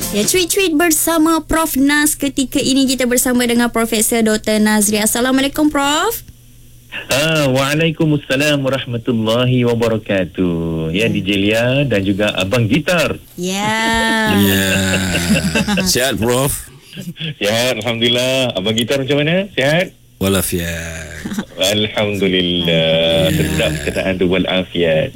Ya, cuit-cuit bersama Prof Nas. Ketika ini kita bersama dengan Profesor Dr. Nazri. Assalamualaikum, Prof. Waalaikumsalam warahmatullahi wabarakatuh. Ya, DJ Lia dan juga Abang Gitar. Ya. Sihat, Prof? Sihat, Alhamdulillah. Abang Gitar macam mana? Sihat? Walafiat. Alhamdulillah. Sedap perkataan tu, walafiat.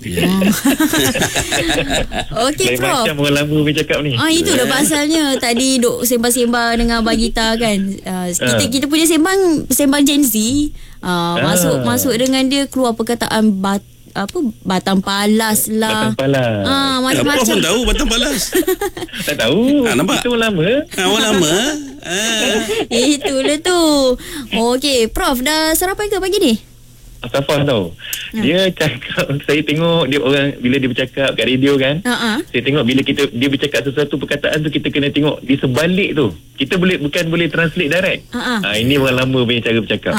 Okey, Lain Prof. macam orang lama bercakap ni. Itulah pasalnya. Tadi duk sembang-sembang dengan Abang Gita kan. Kita punya sembang Gen Z. Masuk dengan dia keluar perkataan batang palas lah. Batang palas. Macam-macam. Prof pun tahu batang palas. Tak tahu. Nampak? Itu orang lama. Awal lama. Itulah tu. Okey, Prof, dah sarapan ke pagi ni? Safar tau. Dia cakap, saya tengok dia orang bila dia bercakap kat radio kan. Saya tengok bila dia bercakap sesuatu perkataan tu, kita kena tengok di sebalik tu. Kita bukan boleh translate direct. Ini orang lama punya cara bercakap.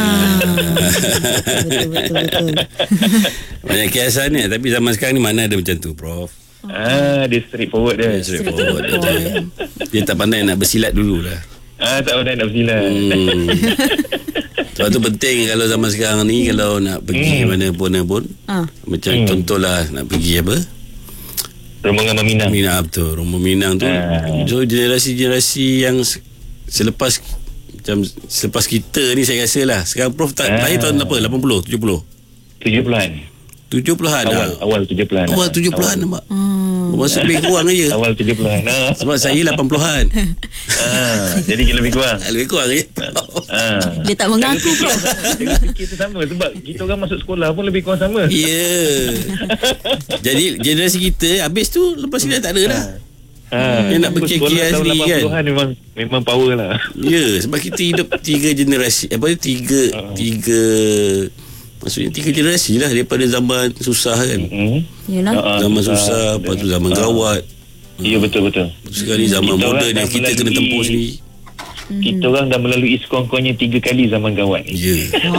Betul. Banyak kiasan ni. Tapi zaman sekarang ni mana ada macam tu, Prof? Dia straightforward dia. Straightforward dia. Dia tak pandai nak bersilat dululah. Tak pandai nak bersilat. Sebab tu penting kalau zaman sekarang ni, kalau nak pergi mana pun macam contohlah nak pergi apa, Rombongan Minang. betul, Rombongan Minang tu. So generasi-generasi yang selepas kita ni, saya rasa lah sekarang Prof lahir tahun berapa? 80, 70? 70-an. Awal 70-an. Awal 70-an nampak. Masuk lebih kurang je. Awal 70-an. Sebab saya 80-an. Jadi lebih kurang. Lebih kurang je. Dia tak mengaku, Prof. Kita sama sebab kita orang masuk sekolah pun lebih kurang sama. Ya. Jadi generasi kita habis tu, lepas ni dah tak ada dah. Yang nak berkira-kira sendiri kan. 80-an memang power lah. Ya, sebab kita hidup tiga generasi. Maksudnya 3 generasi lah daripada zaman susah kan. Yalah. Zaman susah, lepas tu zaman gawat. Ya, betul. Sekarang ni zaman moden yang kita kena tempuh sendiri. Kita orang dah melalui sekurang-kurangnya 3 kali zaman gawat. Ya.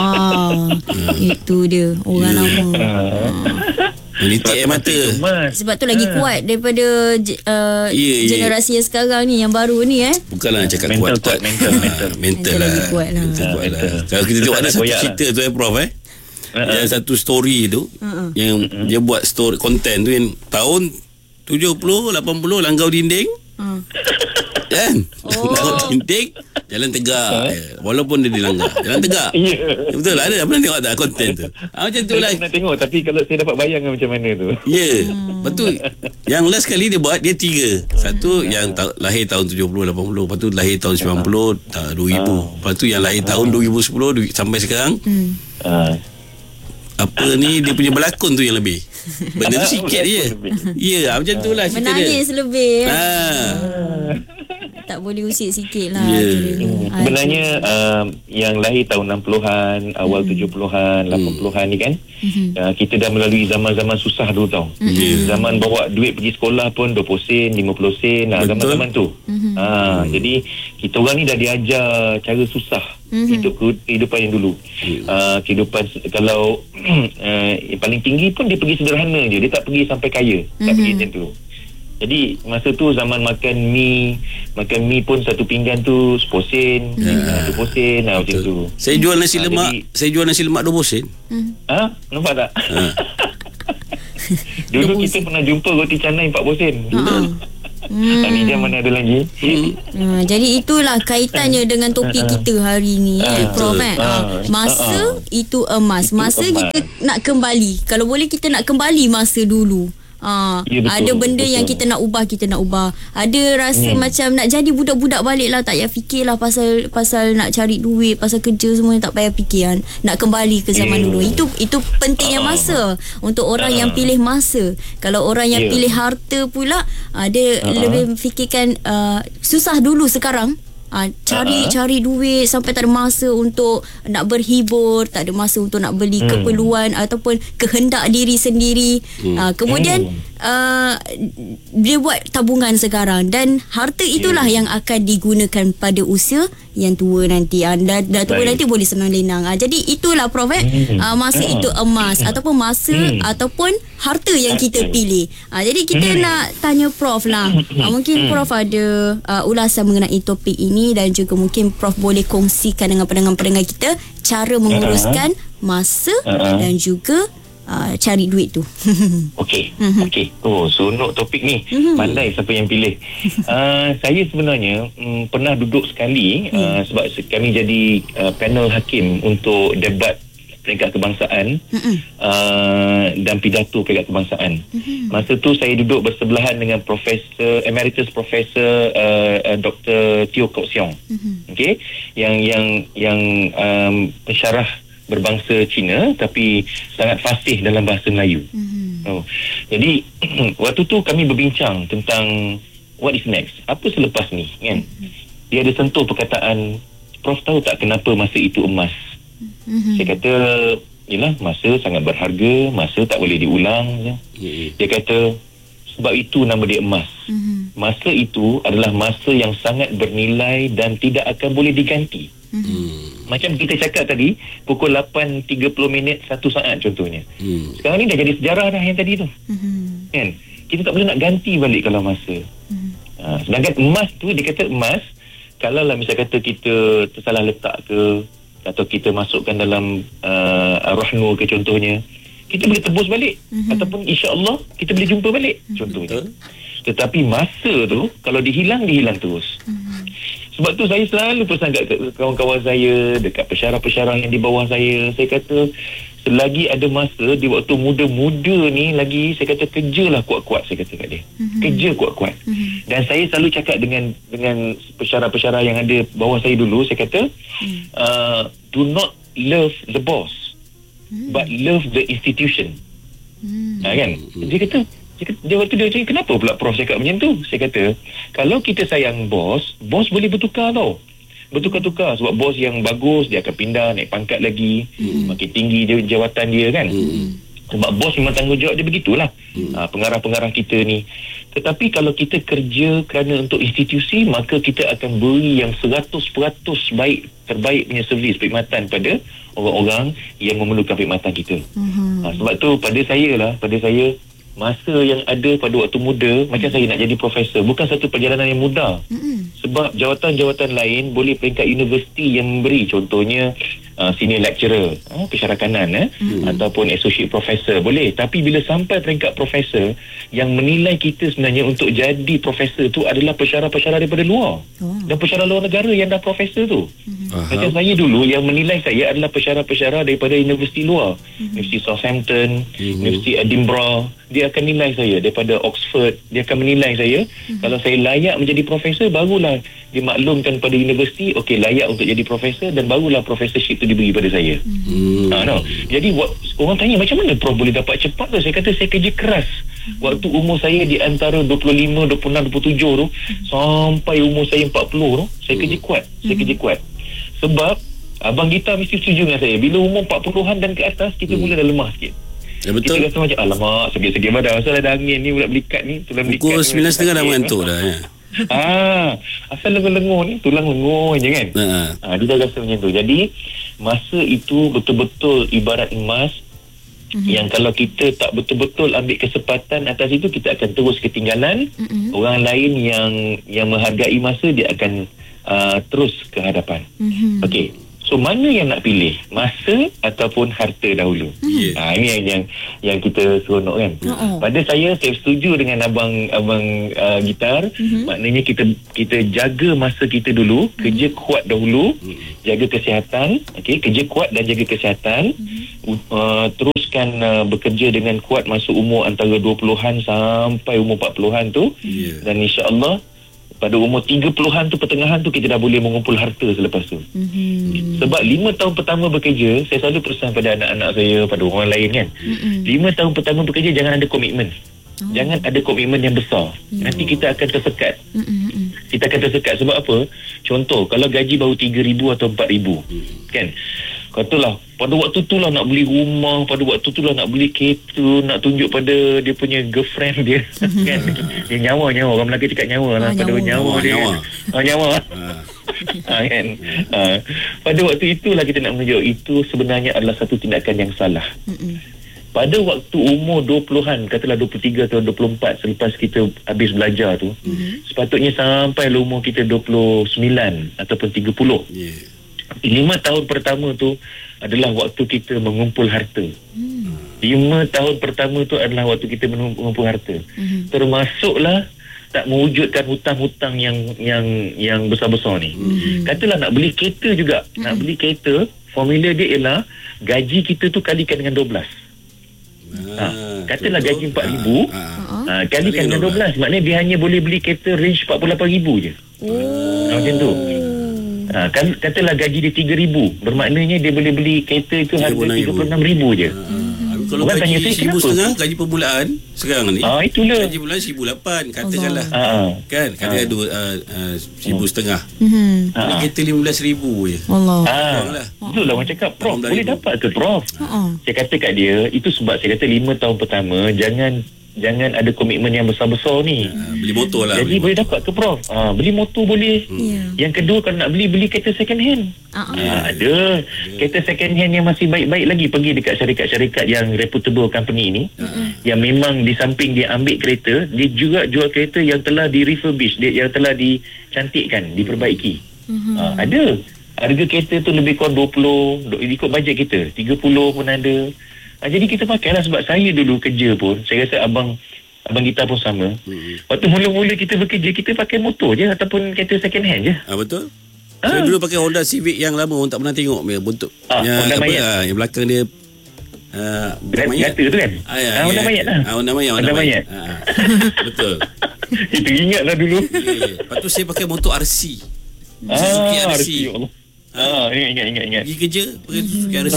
Itu dia orang lama. Menitik air mata. Sebab tu lagi kuat daripada generasi yang sekarang ni, yang baru ni. Bukanlah cakap mental kuat. Mental lah. lagi kuat lah. Kalau kita tengok ada satu cerita tu Prof yang satu story tu yang dia buat story konten tu yang tahun 70 80 langgau dinding kan. Langgau dinding jalan tegak, walaupun dia dilanggar jalan tegak. Betul lah, ada pernah tengok tak konten tu? Macam tu lah. Saya pernah tengok, tapi kalau saya dapat bayangkan macam mana tu. Betul. Yang last kali dia buat, dia 3. Satu yang lahir tahun 70 80, lepas tu lahir tahun 90 2000, lepas tu yang lahir tahun 2010 sampai sekarang. Apa ni dia punya berlakon tu yang lebih. Benda tu sikit je. Ya, macam tu lah cerita dia. Menangis lebih. Tak boleh usik sikit lah. Sebenarnya yang lahir tahun 60-an, awal 70-an, 80-an ni kan, kita dah melalui zaman-zaman susah dulu tau. Zaman bawa duit pergi sekolah pun 20 sen, 50 sen, zaman-zaman tu. Jadi kita orang ni dah diajar cara susah kehidupan yang dulu. Kehidupan kalau yang paling tinggi pun dia pergi sederhana je, dia tak pergi sampai kaya. Tak pergi macam tu. Jadi masa tu zaman makan mi pun satu pinggan tu 10 sen, 20 sen macam tu. Saya jual nasi lemak 20 sen. Nampak tak? Dulu kita pernah jumpa roti canai 40 sen. Ni zaman mana ada lagi. Jadi itulah kaitannya dengan topik kita hari ni, Prof. Masa itu emas. Masa kita nak kembali, kalau boleh kita nak kembali masa dulu. Ada benda yang kita nak ubah, ada rasa macam nak jadi budak-budak balik lah, tak payah fikir lah pasal nak cari duit, pasal kerja semua, tak payah fikir kan. Nak kembali ke zaman dulu. Itu pentingnya masa untuk orang yang pilih masa. Kalau orang yang pilih harta pula, dia lebih fikirkan susah dulu sekarang. Cari duit sampai tak ada masa untuk nak berhibur, tak ada masa untuk nak beli keperluan ataupun kehendak diri sendiri. Kemudian dia buat tabungan sekarang, dan harta itulah yang akan digunakan pada usia yang tua nanti. Dah tua nanti boleh senang lenang. Jadi itulah Prof, masa itu emas ataupun masa ataupun harta yang kita pilih. Jadi kita nak tanya Prof lah. Mungkin Prof ada ulasan mengenai topik ini dan juga mungkin Prof boleh kongsikan dengan pendengar-pendengar kita cara menguruskan masa dan juga cari duit tu. Okey. Sonok topik ni. Pandai siapa yang pilih. Saya sebenarnya pernah duduk sekali sebab kami jadi panel hakim untuk debat peringkat kebangsaan dan pidato peringkat kebangsaan. Masa tu saya duduk bersebelahan dengan Emeritus Profesor Dr. Teo Kok Siong. Okey, yang pensyarah berbangsa Cina tapi sangat fasih dalam bahasa Melayu. Jadi waktu tu kami berbincang tentang what is next, apa selepas ni kan. Dia ada sentuh perkataan, Prof tahu tak kenapa masa itu emas? Saya kata, yelah, masa sangat berharga, masa tak boleh diulang. Dia kata, sebab itu nama dia emas. Masa itu adalah masa yang sangat bernilai dan tidak akan boleh diganti. Macam kita cakap tadi, pukul 8.30 1 saat contohnya. Sekarang ni dah jadi sejarah dah yang tadi tu. Kan? Kita tak boleh nak ganti balik kalau masa. Sedangkan emas tu, dia kata emas, kalau lah misalnya kata kita tersalah letak ke, atau kita masukkan dalam Ar-Rahnu ke contohnya, kita boleh tebus balik. Ataupun insya-Allah kita boleh jumpa balik contohnya. Tetapi masa tu kalau dihilang terus. Sebab tu saya selalu pesan kat kawan-kawan saya, dekat pensyarah-pensyarah yang di bawah saya kata selagi ada masa, di waktu muda-muda ni lagi, saya kata kerjalah kuat-kuat, saya kata kat dia. Kerja kuat-kuat. Dan saya selalu cakap dengan pensyarah-pensyarah yang ada bawah saya dulu, saya kata do not love the boss, but love the institution. Kan? Dia waktu dia cakap, kenapa pula Prof cakap macam tu? Saya kata, kalau kita sayang bos boleh bertukar tau. Bertukar-tukar. Sebab bos yang bagus, dia akan pindah, naik pangkat lagi, makin tinggi jawatan dia kan. Sebab bos memang tanggungjawab dia begitulah. Pengarah-pengarah kita ni. Tetapi kalau kita kerja kerana untuk institusi, maka kita akan beri yang 100% terbaik punya servis, perkhidmatan pada orang-orang yang memerlukan perkhidmatan kita. Sebab tu pada saya masa yang ada pada waktu muda, macam saya nak jadi profesor, bukan satu perjalanan yang mudah. Sebab jawatan-jawatan lain boleh peringkat universiti yang memberi, contohnya senior lecturer, pensyarakanan, ataupun associate professor boleh. Tapi bila sampai peringkat profesor, yang menilai kita sebenarnya untuk jadi profesor tu adalah pensyarah-pensyarah daripada luar, dan pensyarah luar negara yang dah profesor tu. Macam saya dulu, yang menilai saya adalah pensyarah-pensyarah daripada universiti luar, Universiti Southampton, Universiti Edinburgh. Dia akan nilai saya daripada Oxford. Dia akan menilai saya. Kalau saya layak menjadi profesor, barulah dimaklumkan pada universiti, okey, layak untuk jadi profesor, dan barulah professorship tu diberi pada saya. Jadi orang tanya, macam mana Prof boleh dapat cepat tu? Saya kata, saya kerja keras. Waktu umur saya di antara 25, 26, 27 tu sampai umur saya 40 tu, saya kerja kuat. Sebab Abang Gita mesti setuju dengan saya, bila umur 40-an dan ke atas, kita mula dah lemah sikit. Ya, betul. Kita rasa macam, alamak, sakit-sakit badan, asal ada angin ni, pula belikat ni, tulang belikat. Pukul 9.30 dah mengantuk dah ya. Asal lengur-lengur ni, tulang lengur je kan. Dia dah rasa macam tu. Jadi masa itu betul-betul ibarat emas, yang kalau kita tak betul-betul ambil kesempatan atas itu, kita akan terus ketinggalan. Orang lain yang menghargai masa, dia akan terus ke hadapan. Okey. So mana yang nak pilih, masa ataupun harta dahulu? Ini yang kita seronok kan. Pada saya setuju dengan abang Gitar. Maknanya kita jaga masa kita dulu, kerja kuat dahulu, jaga kesihatan. Okey, kerja kuat dan jaga kesihatan. Teruskan bekerja dengan kuat masa umur antara 20-an sampai umur 40-an tu. Dan insya-Allah pada umur 30-an tu, pertengahan tu, kita dah boleh mengumpul harta selepas tu. Sebab 5 tahun pertama bekerja, saya selalu pesan pada anak-anak saya, pada orang lain kan, 5 tahun pertama bekerja jangan ada komitmen. Jangan ada komitmen yang besar. Nanti kita akan tersekat. Kita akan tersekat sebab apa? Contoh, kalau gaji baru 3,000 atau 4,000 kan, katalah pada waktu tu lah nak beli rumah, pada waktu tu lah nak beli kereta, nak tunjuk pada dia punya girlfriend dia kan, dia nyawa orang Melaka cakap nyawa lah, pada nyawa dia nyawa kan. Pada waktu itulah kita nak menunjuk itu sebenarnya adalah satu tindakan yang salah. pada waktu umur 20-an, katalah 23 atau 24 selepas kita habis belajar tu, sepatutnya sampai umur kita 29 ataupun 30. 5 tahun pertama tu adalah waktu kita mengumpul harta. 5 tahun pertama tu adalah waktu kita mengumpul harta. Termasuklah tak mewujudkan hutang-hutang yang besar-besar ni. Katalah nak beli kereta juga. Nak beli kereta, formula dia ialah gaji kita tu kalikan dengan 12. Katalah gaji 4,000, kalikan dengan 12. Maknanya dia hanya boleh beli kereta range 48,000 je. Macam tu. Katalah gaji dia 3,000, bermaknanya dia boleh beli kereta itu harga 36,000 je. Kalau orang gaji tanya saya, 1,500 gaji permulaan sekarang ni, itulah gaji permulaan 1,800 katakanlah. Kan kata 1,500. Beli kereta 15,000 je. Allah. Itulah orang cakap, Prof, boleh dapat ke Prof? Saya kata kat dia, itu sebab saya kata 5 tahun pertama jangan ada komitmen yang besar-besar ni. Beli motor lah. Jadi boleh dapat ke Prof? Beli motor boleh. Yang kedua, kalau nak beli kereta second hand. Ada kereta second hand yang masih baik-baik lagi. Pergi dekat syarikat-syarikat yang reputable company ni, yang memang di samping dia ambil kereta, dia juga jual kereta yang telah di refurbish, yang telah dicantikkan, diperbaiki. Ada. Harga kereta tu lebih kurang 20, ikut bajet kita 30 pun ada. Jadi kita pakailah, sebab saya dulu kerja pun, saya rasa abang kita pun sama. Waktu mula-mula kita bekerja, kita pakai motor je ataupun kereta second hand je. Betul. Saya dulu pakai Honda Civic yang lama, orang tak pernah tengok bentuk. Honda Mayat. Yang belakang dia Gata tu kan? Honda Mayat lah. Honda Mayat. Betul. Kita ingatlah dulu. Lepas tu saya pakai motor RC. Suzuki RC. Ingat. Pergi kerja pakai Suzuki RC.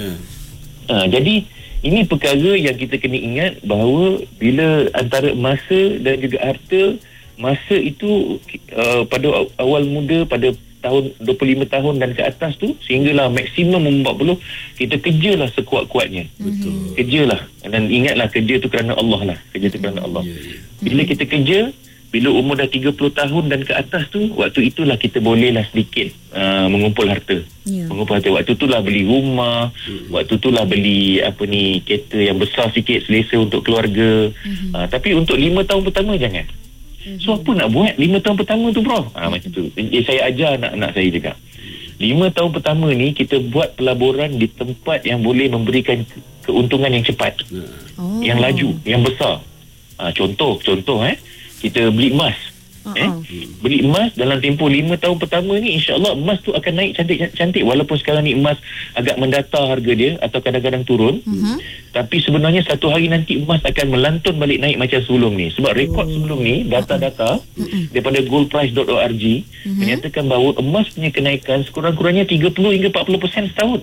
Jadi ini perkara yang kita kena ingat, bahawa bila antara masa dan juga harta, masa itu pada awal muda, pada tahun 25 tahun dan ke atas tu, sehinggalah maksimum 40, kita kerjalah sekuat-kuatnya. Betul. Kerjalah, dan ingatlah kerja tu kerana Allah lah. Kerja tu kerana Allah. Bila kita kerja, bila umur dah 30 tahun dan ke atas tu, waktu itulah kita bolehlah sedikit mengumpul harta. Mengumpul harta. Waktu itulah beli rumah, waktu itulah beli kereta yang besar sikit, selesa untuk keluarga. Tapi untuk 5 tahun pertama jangan. So apa nak buat 5 tahun pertama tu, Prof? Macam tu. Saya ajar anak-anak saya juga. 5 tahun pertama ni kita buat pelaburan di tempat yang boleh memberikan keuntungan yang cepat, yang laju, yang besar. Contoh kita beli emas. Beli emas dalam tempoh 5 tahun pertama ni, insya-Allah emas tu akan naik cantik-cantik. Walaupun sekarang ni emas agak mendata harga dia atau kadang-kadang turun, tapi sebenarnya satu hari nanti emas akan melantun balik naik macam sebelum ni. Sebab rekod sebelum ni, data-data daripada goldprice.org menyatakan bahawa emas punya kenaikan sekurang-kurangnya 30 hingga 40% setahun.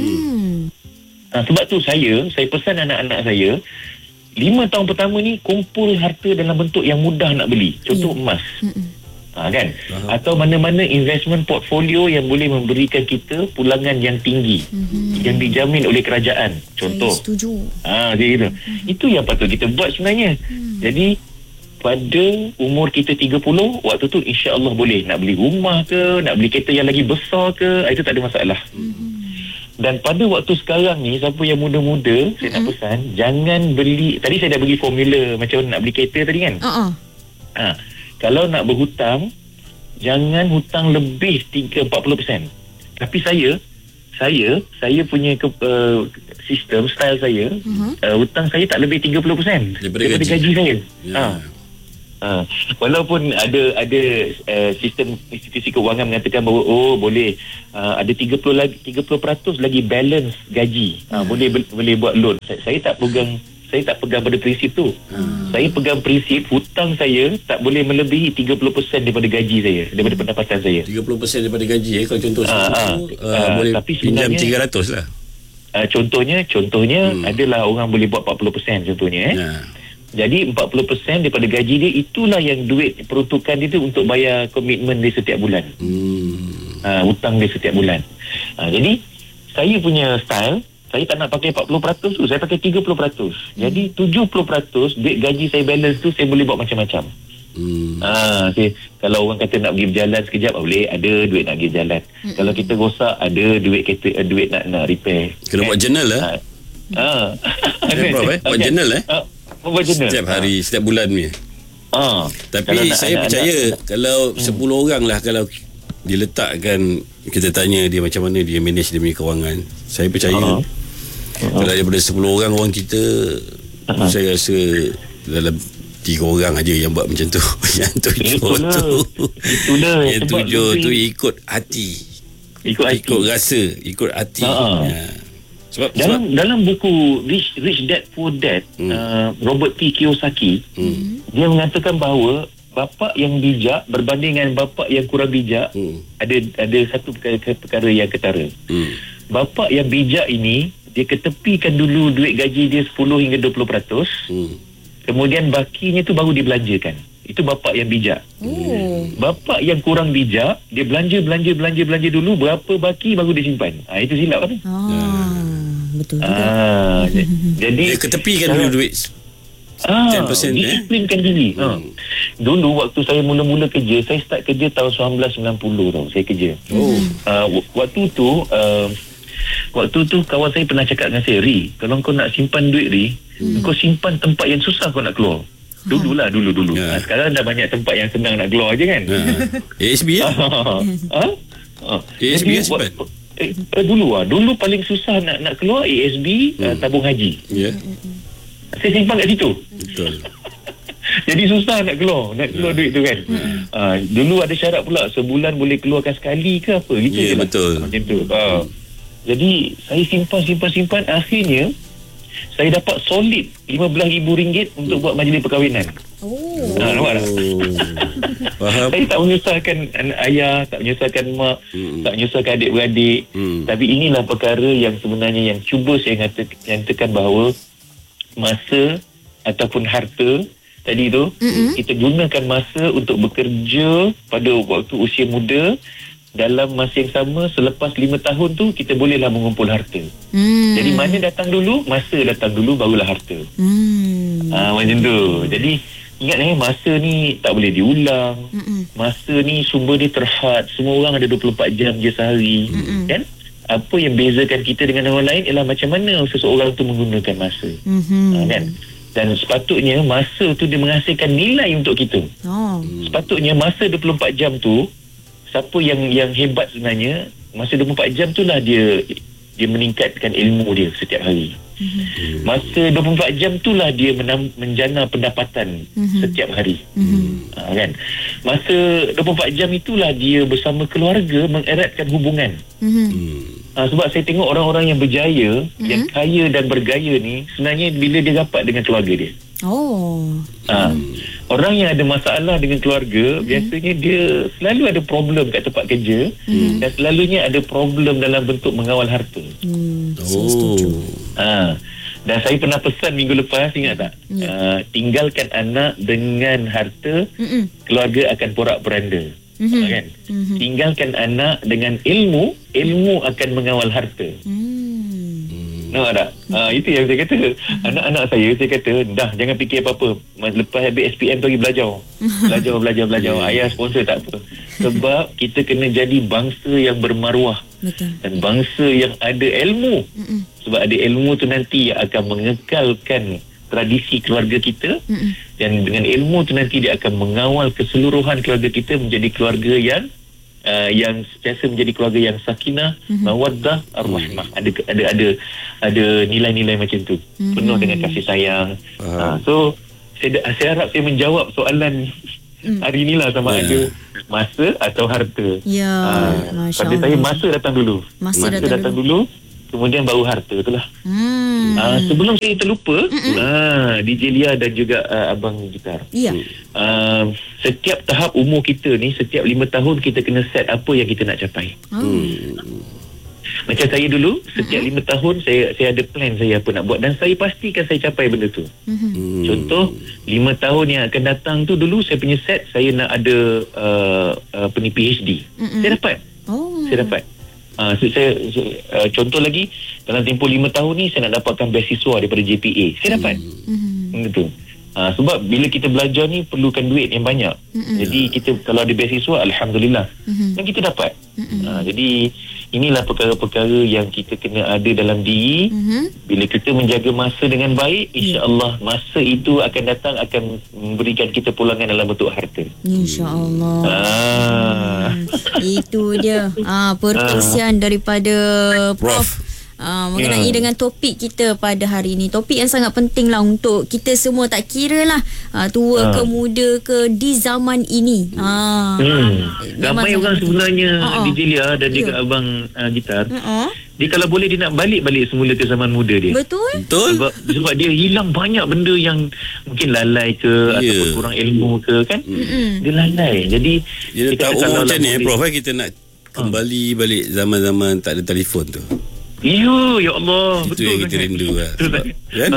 Sebab tu saya pesan anak-anak saya, 5 tahun pertama ni kumpul harta dalam bentuk yang mudah nak beli. Contoh emas. Kan? Atau mana-mana investment portfolio yang boleh memberikan kita pulangan yang tinggi, yang dijamin oleh kerajaan. Contoh. Saya setuju. Gitu. Itu yang patut kita buat sebenarnya. Jadi pada umur kita 30, waktu tu insya-Allah boleh nak beli rumah ke, nak beli kereta yang lagi besar ke, itu tak ada masalah. Dan pada waktu sekarang ni, siapa yang muda-muda, saya nak pesan, jangan beli. Tadi saya dah bagi formula macam nak beli kereta tadi kan. Kalau nak berhutang, jangan hutang lebih 3-40%. Tapi saya punya sistem, style saya, hutang saya tak lebih 30% daripada gaji saya. Walaupun ada sistem institusi kewangan mengatakan bahawa boleh ada 30% lagi balance gaji, boleh buat loan. Saya tak pegang pada prinsip tu. Saya pegang prinsip hutang saya tak boleh melebihi 30% daripada gaji saya, daripada pendapatan saya. 30% daripada gaji kalau contoh boleh tapi pinjam 300 lah. Contohnya adalah orang boleh buat 40% contohnya. Jadi 40% daripada gaji dia, itulah yang duit peruntukan dia tu untuk bayar komitmen dia setiap bulan. Hutang dia setiap bulan. Jadi saya punya style, saya tak nak pakai 40% tu, saya pakai 30%. Jadi 70% duit gaji saya balance tu, saya boleh buat macam-macam. Kalau orang kata nak pergi berjalan sekejap, boleh, ada duit nak pergi berjalan. Kalau kita rosak, ada duit nak repair. Kena buat journal lah. Prof, buat journal buat journal setiap hari, setiap bulan ni. Tapi saya percaya kalau 10 orang lah, kalau diletakkan, kita tanya dia macam mana dia manage dia punya kewangan, saya percaya kalau daripada 10 orang kita, saya rasa dalam 3 orang aja yang buat macam tu. Yang 7 tu ikut hati, ikut rasa, ikut hati. Sebab dalam buku Rich Dad Poor Dad, Robert T. Kiyosaki, dia mengatakan bahawa bapa yang bijak berbanding dengan bapa yang kurang bijak, ada satu perkara yang ketara. Bapa yang bijak ini, dia ketepikan dulu duit gaji dia 10 hingga 20%, kemudian bakinya tu baru dibelanjakan. Itu bapa yang bijak. Bapa yang kurang bijak, dia belanja dulu, berapa baki baru dia simpan. Itu silap kan? Betul juga. Jadi dia ketepikan dulu duit 10%, disiplinkan diri. Dulu waktu saya mula-mula kerja, saya start kerja tahun 1990 tau, saya kerja. Waktu tu kawan saya pernah cakap dengan saya, Ri, kalau kau nak simpan duit, Ri, kau simpan tempat yang susah kau nak keluar. Dulu. Sekarang dah banyak tempat yang senang nak keluar je kan. ASB ASB simpan. Dulu paling susah nak keluar ASB, tabung haji. Saya simpan kat situ. Betul. Jadi susah nak keluar duit tu kan. Dulu ada syarat pula, sebulan boleh keluarkan sekali ke apa gitu. Betul. Macam tu. Jadi saya simpan, akhirnya saya dapat solid RM15,000 untuk buat majlis perkahwinan. Nampak tak? Faham. Saya tak menyusahkan ayah, tak menyusahkan mak, tak menyusahkan adik-beradik. Tapi inilah perkara yang sebenarnya yang cuba saya nyatakan bahawa masa ataupun harta tadi tu, kita gunakan masa untuk bekerja pada waktu usia muda. Dalam masa yang sama, selepas 5 tahun tu, kita bolehlah mengumpul harta. Jadi mana datang dulu? Masa datang dulu, barulah harta. Macam tu. Jadi ingat masa ni tak boleh diulang. Masa ni sumber dia terhad. Semua orang ada 24 jam je sehari. Kan? Apa yang bezakan kita dengan orang lain ialah macam mana seseorang tu menggunakan masa. Kan? Dan sepatutnya masa tu dia menghasilkan nilai untuk kita. Sepatutnya masa 24 jam tu, siapa yang hebat sebenarnya, masa 24 jam tu lah dia meningkatkan ilmu dia setiap hari. Masa 24 jam tu lah dia menjana pendapatan setiap hari. Kan? Masa 24 jam itulah dia bersama keluarga mengeratkan hubungan. Sebab saya tengok orang-orang yang berjaya, yang kaya dan bergaya ni, sebenarnya bila dia rapat dengan keluarga dia. Orang yang ada masalah dengan keluarga, biasanya dia selalu ada problem kat tempat kerja, dan selalunya ada problem dalam bentuk mengawal harta. Dan saya pernah pesan minggu lepas, ingat tak? Tinggalkan anak dengan harta, keluarga akan porak-poranda. Kan? Tinggalkan anak dengan ilmu akan mengawal harta. Nampak tak? Itu yang saya kata. Anak-anak saya kata, dah jangan fikir apa-apa. Lepas habis SPM pergi belajar. Belajar. Ayah sponsor tak apa. Sebab kita kena jadi bangsa yang bermaruah. Betul. Dan bangsa yang ada ilmu. Sebab ada ilmu tu nanti yang akan mengekalkan tradisi keluarga kita. Dan dengan ilmu tu nanti dia akan mengawal keseluruhan keluarga kita menjadi keluarga yang sentiasa menjadi keluarga yang sakinah, mawaddah, ar-rahmah. Ada nilai-nilai macam tu, penuh dengan kasih sayang. So saya harap saya menjawab soalan hari inilah, sama ada masa atau harta. Pada saya masa datang dulu. Masa datang dulu, kemudian baru harta itulah. Sebelum saya terlupa, DJ Lia dan juga Abang Gitar. Setiap tahap umur kita ni, setiap 5 tahun kita kena set apa yang kita nak capai. Macam saya dulu, setiap 5 tahun saya ada plan saya apa nak buat, dan saya pastikan saya capai benda tu. Contoh 5 tahun yang akan datang tu, dulu saya punya set, saya nak ada PhD. Saya dapat. Saya dapat. Contoh lagi, dalam tempoh 5 tahun ni saya nak dapatkan beasiswa daripada JPA. Saya dapat. Betul. Sebab bila kita belajar ni perlukan duit yang banyak. Jadi kita kalau ada beasiswa, alhamdulillah, dan kita dapat. Jadi inilah perkara-perkara yang kita kena ada dalam diri. Bila kita menjaga masa dengan baik, insya-Allah masa itu akan datang, akan memberikan kita pulangan dalam bentuk harta, insya-Allah. Itu dia perkongsian daripada Prof mengenai dengan topik kita pada hari ini. Topik yang sangat penting lah untuk kita semua, tak kira lah tua ke muda ke di zaman ini. Ramai orang sebenarnya DJ Lia dan juga Abang Gitar, dia kalau boleh dia nak balik semula ke zaman muda dia. Betul. Sebab dia hilang banyak benda yang mungkin lalai ke ataupun kurang ilmu ke kan. Dia lalai. Jadi dia tahu macam ni Prof, kita nak kembali balik zaman-zaman tak ada telefon tu. Ya Allah, itu betul yang kita rindu lah. Kan?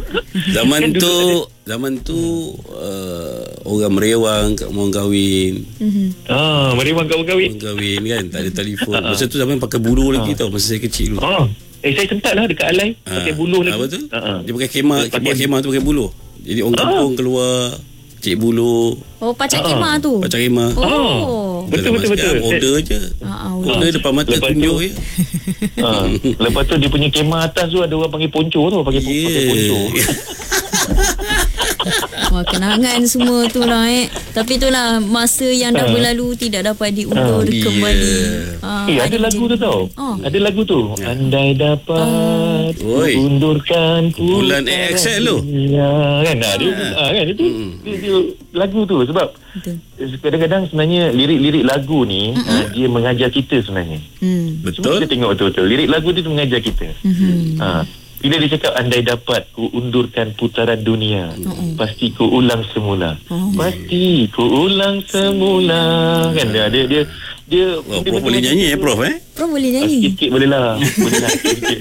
Zaman tu orang merewang kat orang kahwin. Merewang kat orang kahwin. Orang kahwin kan, tak ada telefon. Masa tu zaman pakai buluh lagi tau, masa saya kecil dulu. Saya sempat lah dekat Alai pakai buluh lagi. Betul? Dia pakai kemah tu pakai buluh. Jadi orang kampung keluar cik buluh. Pacak kemah tu. Pacak kemah. Betul. Order je. Order depan mata tunjuk je. Lepas tu dia punya kemah atas tu ada orang panggil ponco tu, pakai ponco. Wah, kenangan semua tu lah Tapi itulah masa yang dah berlalu tidak dapat diundur kembali. Ada lagu tu tau. Ada lagu tu. Andai dapat undurkan bulan AXL tu. Kan itu lagu tu. Sebab kadang-kadang sebenarnya lirik-lirik lagu ni dia mengajar kita sebenarnya. Betul. Kita tengok betul-betul lirik lagu dia tu mengajar kita. Bila dia cakap andai dapat ku undurkan putaran dunia, pasti ku ulang semula. Pasti ku ulang semula. Kan dia Prof boleh nyanyi Prof Prof boleh nyanyi. Sikit boleh lah sikit.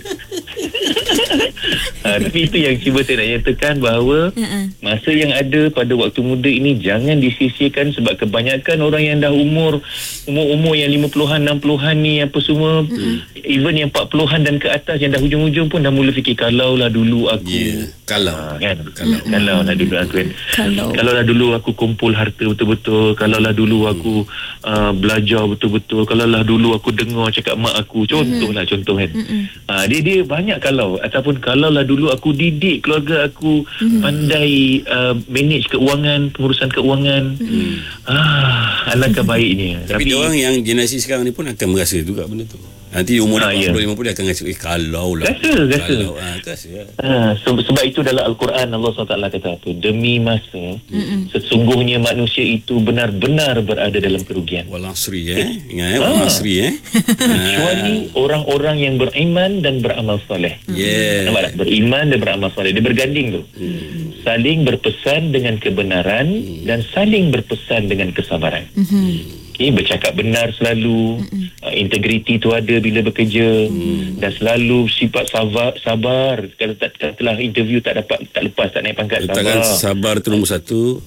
Tapi itu yang cuba saya nak nyatakan bahawa masa yang ada pada waktu muda ini jangan disisihkan, sebab kebanyakan orang yang dah umur yang 50-an 60-an ni apa semua, even yang 40-an dan ke atas yang dah hujung-hujung pun dah mula fikir kalaulah dulu aku kalaulah dulu aku kan, kalaulah dulu aku kumpul harta betul-betul, kalaulah dulu aku belajar betul-betul, kalaulah dulu aku dengar cakap mak aku, contoh kan. Dia banyak ataupun kalaulah dulu aku didik keluarga aku pandai manage keuangan, pengurusan keuangan. Alangkah baiknya. Tapi orang yang generasi sekarang ni pun akan merasa juga benda tu. Nanti umur 40-50 dia akan rasa kalaulah. Rasa. Sebab itu dalam Al-Quran Allah SWT kata apa? Demi masa sesungguhnya manusia itu benar-benar berada dalam kerugian. Wal asri ingat wal asri kecuali orang-orang yang beriman dan beramal soleh. Nampak tak? Beriman dan beramal soleh. Dia berganding tu. Saling berpesan dengan kebenaran dan saling berpesan dengan kesabaran. Bercakap benar selalu, integriti tu ada bila bekerja, dan selalu sifat sabar. Kalau katalah interview tak lepas, tak naik pangkat, sabar tu nombor satu.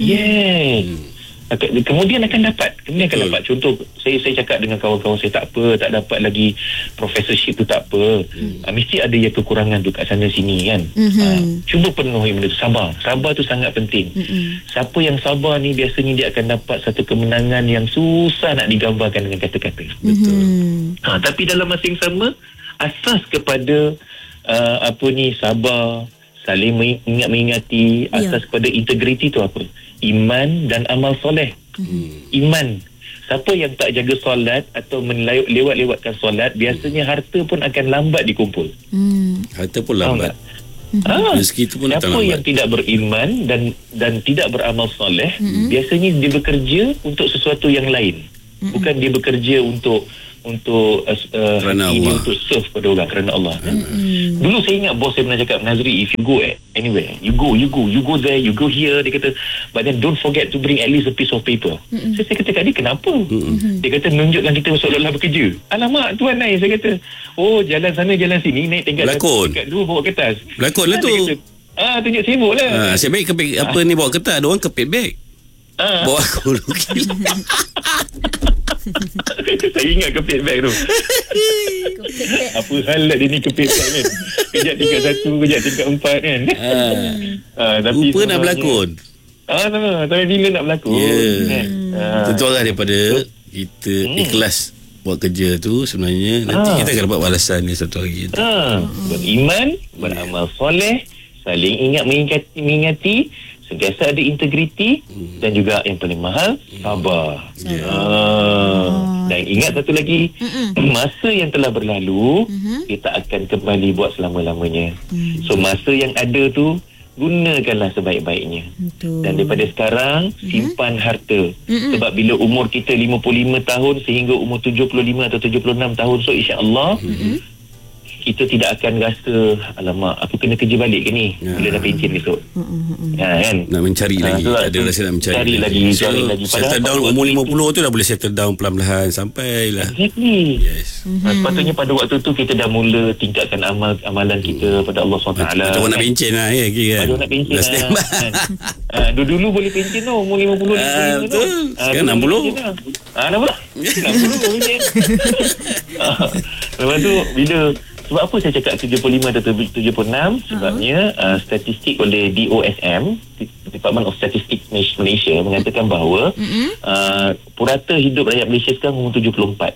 Kemudian akan dapat. Contoh saya cakap dengan kawan-kawan saya, tak dapat lagi professorship tu tak apa. Mesti ada yang kekurangan tu kat sana sini kan. Cuba penuhi benda tu. Sabar tu sangat penting. Siapa yang sabar ni biasanya dia akan dapat satu kemenangan yang susah nak digambarkan dengan kata-kata. Betul. Tapi dalam masa yang sama, asas kepada sabar, saling mengingati, asas kepada integriti tu apa? Iman dan amal soleh. Iman, siapa yang tak jaga solat atau lewat-lewatkan solat, biasanya harta pun akan lambat dikumpul. Harta pun lambat. Rezeki tu pun siapa yang tidak beriman dan tidak beramal soleh, biasanya dia bekerja untuk sesuatu yang lain. Bukan dia bekerja untuk untuk serve pada orang kerana Allah. Dulu saya ingat bos saya pernah cakap, Nazri, if you go anywhere, you go there, you go here, dia kata, but then don't forget to bring at least a piece of paper. Saya kata kat dia, kenapa? Dia kata, menunjukkan kita seolah-olah bekerja. Alamak tuan naik, saya kata, jalan sana jalan sini, naik tingkat tingkat 2 bawa kertas. Berlakon lah tu. Tunjuk sibuk lah. Saya baik kepik apa ni bawa kertas, ada orang kepit beg. Bawa aku lukis. Saya ingat kepit bag tu. Apa hal lah dia ni kepit bag kan. Kejap tingkat 1, kejap tingkat 4 kan. Tapi rupa nak berlakon. Tapi bila nak berlakon kan. Tentu arah daripada kita ikhlas buat kerja tu, sebenarnya nanti kita akan dapat balasan ni satu hari tu. Beriman, beramal soleh, saling ingat mengingati, sentiasa ada integriti, dan juga yang paling mahal, sabar. Dan ingat satu lagi, masa yang telah berlalu kita akan kembali buat selama-lamanya. So masa yang ada tu gunakanlah sebaik-baiknya. Betul. Dan daripada sekarang simpan harta. Sebab bila umur kita 55 tahun sehingga umur 75 atau 76 tahun, so insya-Allah kita tidak akan rasa alamak aku kena kerja balik ke ni bila dah pencen besok. Kan? Nak mencari lagi. Ada rasa nak mencari lagi. Settle down umur 50 tu dah boleh settle down perlahan-lahan sampailah. Exactly. Yes. Sepatutnya pada waktu tu kita dah mula tingkatkan amalan kita pada Allah SWT. Macam nak pencen lah ya, kan. Macam nak pencen lah. Dulu boleh pencen tau umur 50. Betul. Sekarang 60. Nampak? 60 pencen. Lepas tu bila, sebab apa saya cakap 75 atau 76? Sebabnya statistik oleh DOSM, Department of Statistics Malaysia, mengatakan bahawa purata hidup rakyat Malaysia sekarang umur 74.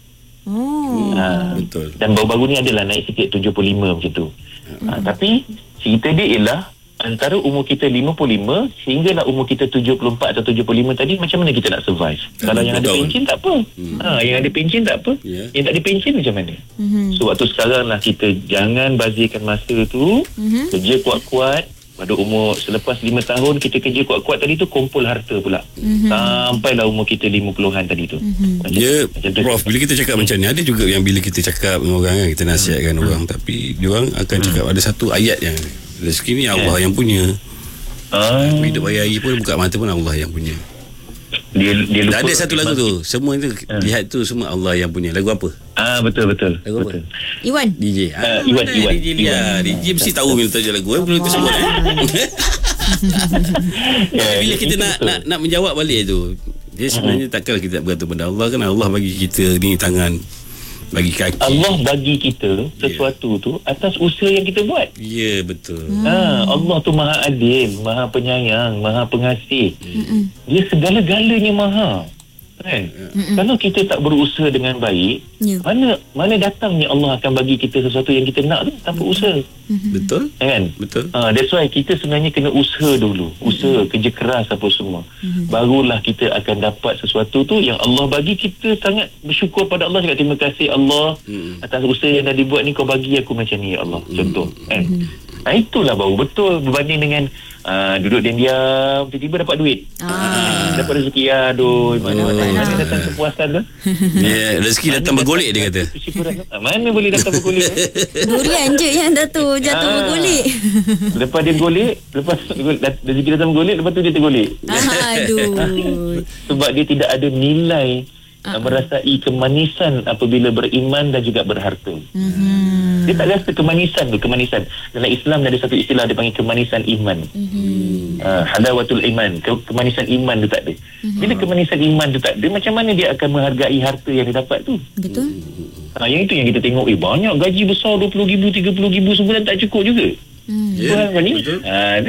Betul. Dan baru-baru ni adalah naik sikit 75 macam tu. Tapi cerita dia ialah antara umur kita 55 sehinggalah umur kita 74 atau 75 tadi, macam mana kita nak survive? Kalau yang ada pencen tak apa. Yang ada pencen tak apa. Yang tak ada pencen macam mana? So waktu sekarang lah kita jangan bazirkan masa tu. Kerja kuat-kuat. Pada umur selepas 5 tahun kita kerja kuat-kuat tadi tu, kumpul harta pula. Sampailah umur kita 50-an tadi tu. Macam Prof, bila kita cakap macam ni, ada juga yang bila kita cakap dengan orang kan, kita nasihatkan orang, tapi diorang akan cakap ada satu ayat yang rezeki ni Allah yang punya. Hidup hari-hari pun buka mata pun Allah yang punya. Dia lupa. Ada satu lagu tu, semua tu lihat tu semua Allah yang punya. Lagu apa? Betul. Lagu apa? Iwan. DJ. Iwan. DJ mesti tahu bila tajuk lagu. Belum kita sebut. Bila kita nak menjawab balik tu, dia sebenarnya takkanlah kita bergantung pada Allah kan. Allah bagi kita ni tangan, bagi kaki. Allah bagi kita sesuatu tu atas usaha yang kita buat. Ya, betul. Allah tu Maha Adil, Maha Penyayang, Maha Pengasih. Dia segala-galanya Maha. Kan? Kalau kita tak berusaha dengan baik, mana datangnya Allah akan bagi kita sesuatu yang kita nak tu tanpa usaha. Betul? Kan? Betul. That's why kita sebenarnya kena usaha dulu. Usaha, kerja keras apa semua. Barulah kita akan dapat sesuatu tu yang Allah bagi. Kita sangat bersyukur pada Allah, cakap terima kasih Allah atas usaha yang dah dibuat ni, kau bagi aku macam ni ya Allah. Contoh. Kan? Itulah baru betul berbanding dengan duduk diam-diam tiba-tiba dapat duit. Dapat rezeki. Aduh, mana datang kepuasan tu? Rezeki datang bergolek dia kata. Mana boleh datang bergolek? Durian je yang jatuh bergolek. Lepas dia golek, lepas rezeki datang bergolek, lepas tu dia tergolek. Aduh. Sebab dia tidak ada nilai merasai kemanisan apabila beriman dan juga berharta. Dia tak rasa kemanisan. Dalam Islam ada satu istilah dia panggil kemanisan iman. Halawatul iman. Kemanisan iman tu tak ada. Bila kemanisan iman tu tak ada, macam mana dia akan menghargai harta yang dia dapat tu? Betul. Yang itu yang kita tengok, banyak gaji besar 20,000, 30,000 sebulan tak cukup juga. Betul.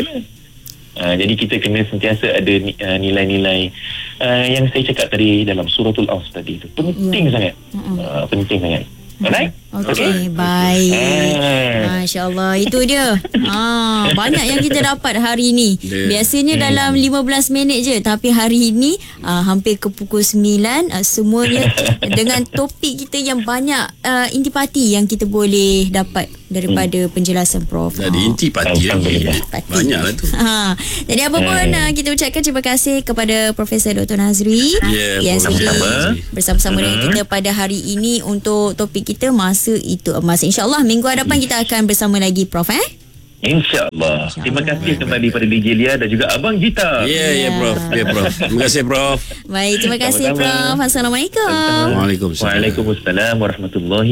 Jadi kita kena sentiasa ada nilai-nilai yang saya cakap tadi dalam suratul Aus tadi tu. Penting sangat. Penting sangat. Alright? Okay, baik. Masya-Allah, itu dia. Banyak yang kita dapat hari ni. Biasanya dalam 15 minit je, tapi hari ini hampir ke pukul 9, semuanya dengan topik kita yang banyak intipati yang kita boleh dapat daripada penjelasan Prof. Ada intipati banyaklah tu. Jadi apa pun kita ucapkan terima kasih kepada Profesor Dr. Nazri yang sudi bersama-sama dengan kita pada hari ini untuk topik kita Masa Itu Emas. InsyaAllah minggu hadapan kita akan bersama lagi Prof. InsyaAllah. Terima kasih kembali pada DJ Lia dan juga Abang Gita. Ya Prof. Terima kasih Prof. Baik, terima kasih Prof. Assalamualaikum. Waalaikumsalam. Waalaikumsalam warahmatullahi